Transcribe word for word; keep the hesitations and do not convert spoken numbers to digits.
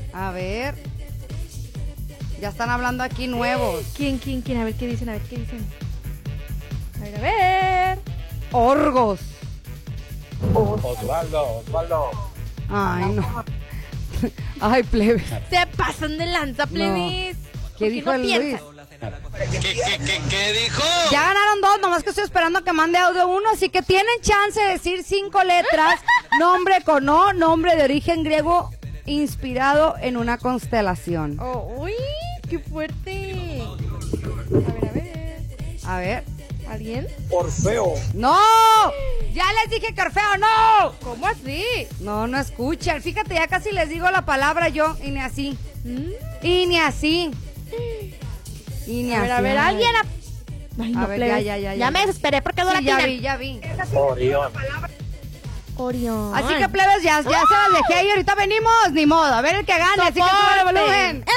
A ver. Ya están hablando aquí nuevos. ¿Quién, quién, quién? A ver qué dicen, a ver qué dicen. A ver, a ver. Orgos. Osvaldo, Osvaldo. Ay, no. Ay, plebe. Se pasan de lanza, plebis. ¿Qué dijo el Luis? ¿Qué, qué, qué, qué dijo? Ya ganaron dos, nomás que estoy esperando que mande audio uno, así que tienen chance de decir cinco letras, nombre con O, nombre de origen griego, inspirado en una constelación. Oh, uy, qué fuerte. A ver, a ver. A ver. ¿Alguien? Orfeo. ¡No! Ya les dije que Orfeo, no. ¿Cómo así? No, no escuchan. Fíjate, ya casi les digo la palabra yo, y ni así. ¿Mm? Y ni así. Y ni A ver, así. a ver, alguien. A, Ay, no, A ver, plebes. ya, ya, ya, Ya ya. me desesperé porque no Sí, la ya tienen. vi, ya vi. Orión. Orión. Así que plebes, ya, ya se las dejé ahí, ahorita venimos, ni modo. A ver el que gane, así que Sopor, suerte. volumen.